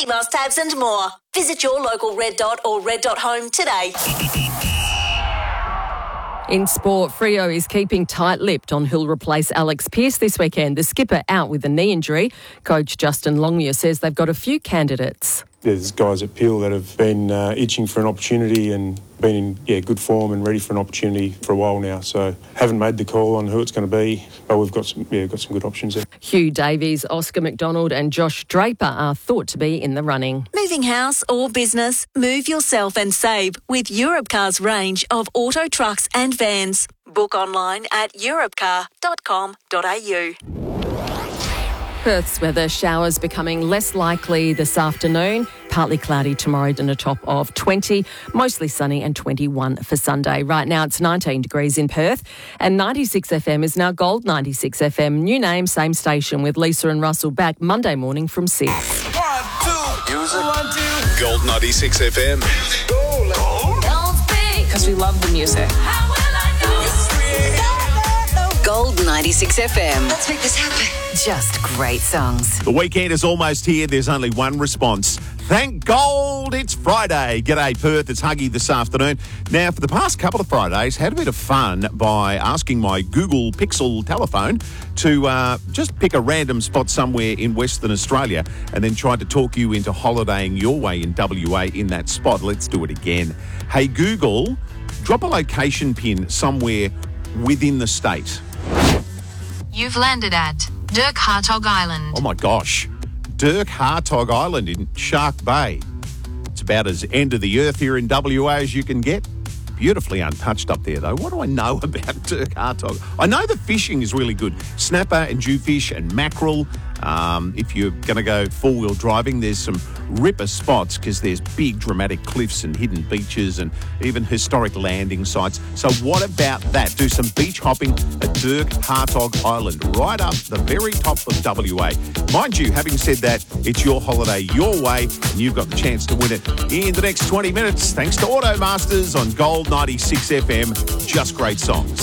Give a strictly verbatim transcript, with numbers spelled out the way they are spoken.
beauty must-haves and more. Visit your local Red Dot or Red Dot Home today. In sport, Freo is keeping tight-lipped on who'll replace Alex Pearce this weekend. The skipper out with a knee injury. Coach Justin Longmuir says they've got a few candidates. There's guys at Peel that have been uh, itching for an opportunity and been in yeah, good form and ready for an opportunity for a while now. So haven't made the call on who it's going to be, but we've got some yeah got some good options there. Hugh Davies, Oscar McDonald and Josh Draper are thought to be in the running. Moving house or business? Move yourself and save with Europcar's range of auto trucks and vans. Book online at europcar dot com dot a u. Perth's weather, showers becoming less likely this afternoon. Partly cloudy tomorrow and a top of twenty. Mostly sunny and twenty-one for Sunday. Right now it's nineteen degrees in Perth. And ninety-six F M is now Gold ninety-six F M. New name, same station with Lisa and Russell back Monday morning from six. One, two, music. One, two. Gold ninety-six F M. Because we love the music. Gold ninety-six F M. Let's make this happen. Just great songs. The weekend is almost here. There's only one response. Thank Gold, it's Friday. G'day Perth, it's Huggy this afternoon. Now, for the past couple of Fridays, had a bit of fun by asking my Google Pixel telephone to uh, just pick a random spot somewhere in Western Australia and then tried to talk you into holidaying your way in W A in that spot. Let's do it again. Hey Google, drop a location pin somewhere within the state. You've landed at Dirk Hartog Island. Oh my gosh. Dirk Hartog Island in Shark Bay. It's about as end of the earth here in W A as you can get. Beautifully untouched up there, though. What do I know about Dirk Hartog? I know the fishing is really good. Snapper and jewfish and mackerel. Um, if you're going to go four-wheel driving, there's some ripper spots because there's big dramatic cliffs and hidden beaches and even historic landing sites. So what about that? Do some beach hopping at Dirk Hartog Island, right up the very top of W A. Mind you, having said that, it's your holiday your way and you've got the chance to win it in the next twenty minutes thanks to Automasters on Gold ninety-six F M. Just great songs.